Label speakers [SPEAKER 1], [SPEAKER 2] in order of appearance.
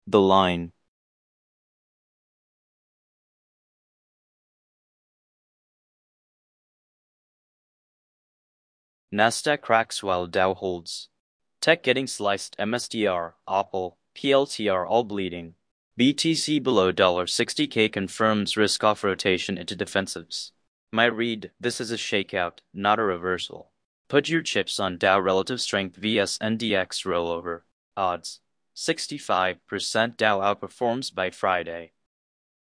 [SPEAKER 1] The line. Nasdaq cracks while Dow holds. Tech getting sliced. MSTR, Apple, PLTR all bleeding. BTC below $60K confirms risk-off rotation into defensives. My read, this is a shakeout, not a reversal. Put your chips on Dow relative strength vs NDX rollover. Odds. 65% Dow outperforms by Friday.